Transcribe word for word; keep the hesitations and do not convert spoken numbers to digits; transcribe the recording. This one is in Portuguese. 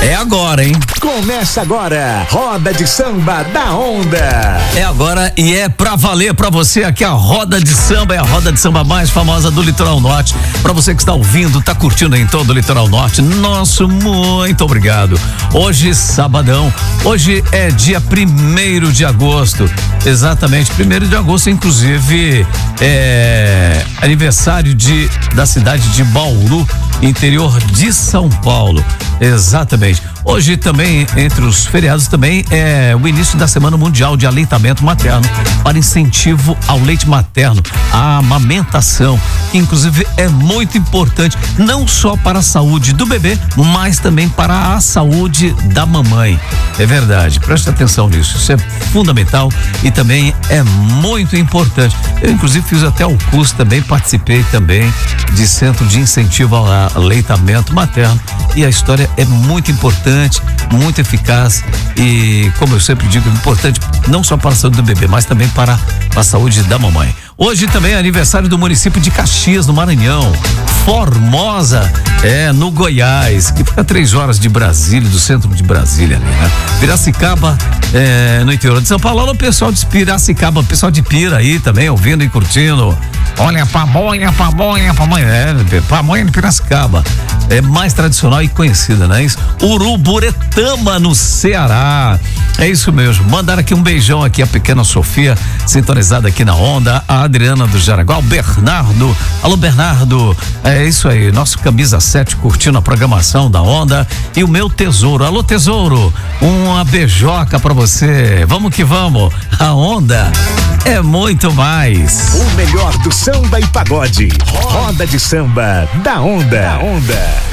É agora, hein? Começa agora, Roda de Samba da Onda. É agora e é pra valer pra você aqui a Roda de Samba, é a Roda de Samba mais famosa do Litoral Norte. Pra você que está ouvindo, tá curtindo em todo o Litoral Norte, nosso muito obrigado. Hoje, sabadão, hoje é dia primeiro de agosto, exatamente, primeiro de agosto, inclusive, é aniversário de, da cidade de Bauru, interior de São Paulo, exatamente. Hoje também, entre os feriados, também é o início da Semana Mundial de Aleitamento Materno para incentivo ao leite materno, a amamentação, que inclusive é muito importante, não só para a saúde do bebê, mas também para a saúde da mamãe. É verdade, preste atenção nisso, isso é fundamental e também é muito importante. Eu inclusive fiz até o curso também, participei também de Centro de Incentivo ao Aleitamento Materno e a história é muito importante, muito eficaz e, como eu sempre digo, importante não só para a saúde do bebê, mas também para a saúde da mamãe. Hoje também é aniversário do município de Caxias, no Maranhão. Formosa, é, no Goiás, que fica a três horas de Brasília, do centro de Brasília ali, né? Piracicaba, é, no interior de São Paulo. Olha o pessoal de Piracicaba, pessoal de Pira aí também, ouvindo e curtindo. Olha, pamonha, pamonha, pamonha, é, pamonha de Piracicaba. É mais tradicional e conhecida, não é isso? Uruburetama, no Ceará. É isso mesmo. Mandar aqui um beijão aqui a pequena Sofia, sintonizada aqui na Onda, a Adriana do Jaraguá, o Bernardo. Alô, Bernardo. É isso aí, nosso camisa sete curtindo a programação da Onda e o meu tesouro. Alô, tesouro. Uma beijoca pra você. Vamos que vamos. A Onda é muito mais. O melhor do samba e pagode. Roda de Samba da Onda. Da Onda.